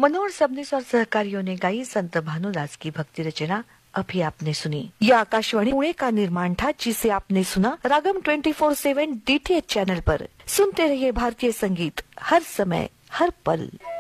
मनोहर सबनीस और सहकारियों ने गाई संत भानुदास की भक्ति रचना अभी आपने सुनी। यह आकाशवाणी पुणे का निर्माण था जिसे आपने सुना रागम 24/7 DTH चैनल पर। सुनते रहिए भारतीय संगीत हर समय हर पल।